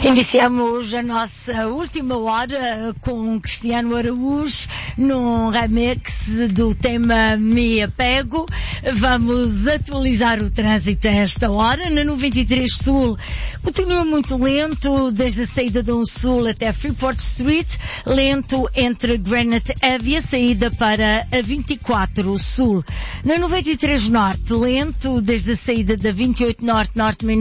Iniciamos a nossa última hora com Cristiano Araújo num remix do tema Me Apego. Vamos atualizar o trânsito a esta hora. Na 93 Sul continua muito lento desde a saída do Sul até Freeport Street, lento entre Granite Ave e a saída para a 24 Sul. Na 93 Norte, lento desde a saída da 28 Norte, Norte